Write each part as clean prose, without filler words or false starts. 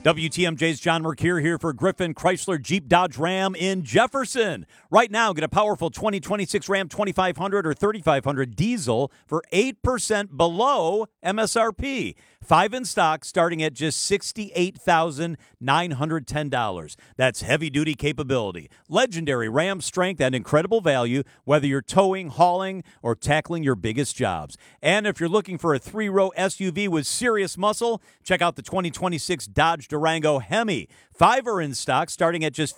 WTMJ's John Mercure here for Griffin Chrysler Jeep Dodge Ram in Jefferson. Right now, get a powerful 2026 Ram 2500 or 3500 diesel for 8% below MSRP. 5 in stock starting at just $68,910. That's heavy-duty capability, legendary Ram strength, and incredible value, whether you're towing, hauling, or tackling your biggest jobs. And if you're looking for a 3-row SUV with serious muscle, check out the 2026 Dodge Durango Hemi. 5 are in stock starting at just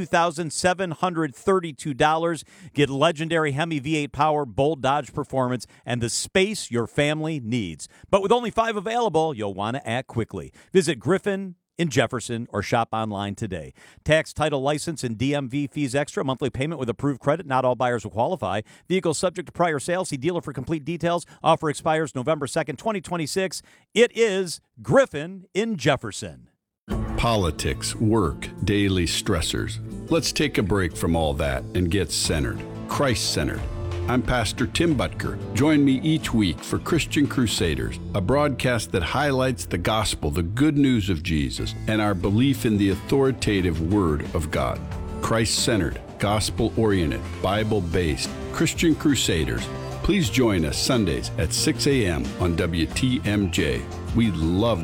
$52,732. Get legendary Hemi V8 power, bold Dodge performance, and the space your family needs. But with only 5 available, you'll want to act quickly. Visit Griffin in Jefferson or shop online today. Tax, title, license, and DMV fees extra. Monthly payment with approved credit. Not all buyers will qualify. Vehicle subject to prior sale. See dealer for complete details. Offer expires November 2nd, 2026. It is Griffin in Jefferson. Politics, work, daily stressors. Let's take a break from all that and get centered. Christ-centered. I'm Pastor Tim Butker. Join me each week for Christian Crusaders, a broadcast that highlights the gospel, the good news of Jesus, and our belief in the authoritative Word of God. Christ-centered, gospel-oriented, Bible-based Christian Crusaders. Please join us Sundays at 6 a.m. on WTMJ. We'd love